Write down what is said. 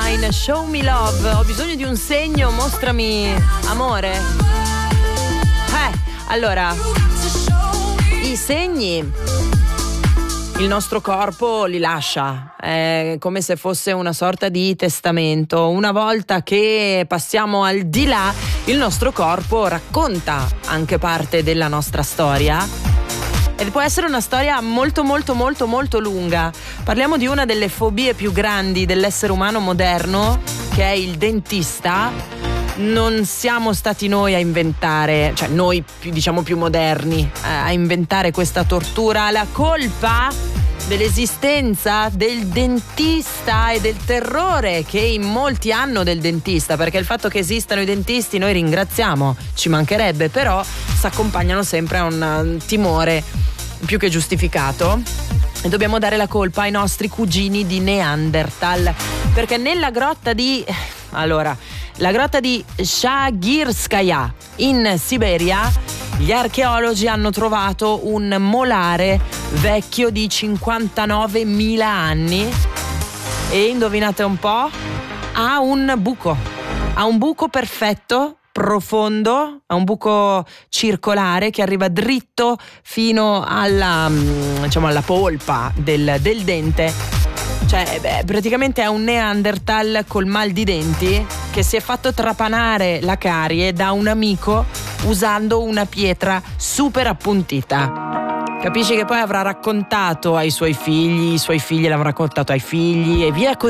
Sign, Show Me Love. Ho bisogno di un segno, mostrami amore. Allora, i segni il nostro corpo li lascia, è come se fosse una sorta di testamento. Una volta che passiamo al di là, il nostro corpo racconta anche parte della nostra storia. Ed può essere una storia molto molto molto molto lunga. Parliamo di una delle fobie più grandi dell'essere umano moderno, che è il dentista. Non siamo stati noi a inventare, cioè noi più moderni, a inventare questa tortura. La colpa dell'esistenza del dentista e del terrore che in molti hanno del dentista, perché il fatto che esistano i dentisti noi ringraziamo, ci mancherebbe, però si accompagnano sempre a un timore più che giustificato. E dobbiamo dare la colpa ai nostri cugini di Neanderthal, perché nella grotta di la grotta di Shagirskaya in Siberia, gli archeologi hanno trovato un molare vecchio di 59.000 anni e indovinate un po', ha un buco perfetto, profondo, ha un buco circolare che arriva dritto fino alla polpa del dente. Cioè, praticamente è un Neanderthal col mal di denti che si è fatto trapanare la carie da un amico usando una pietra super appuntita. Capisci che poi avrà raccontato ai suoi figli l'avranno raccontato ai figli e via così.